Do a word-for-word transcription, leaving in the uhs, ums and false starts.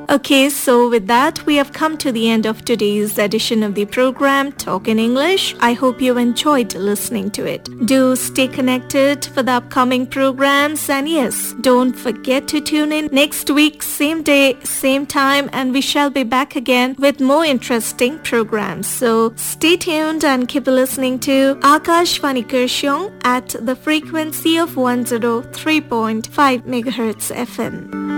Okay, so with that, we have come to the end of today's edition of the program Talk in English. I hope you enjoyed listening to it. Do stay connected for the upcoming programs, and yes, don't forget to tune in next week, same day, same time, and we shall be back again with more interesting programs. So stay tuned and keep listening to Akashvani Kurseong at the frequency of one oh three point five megahertz F M.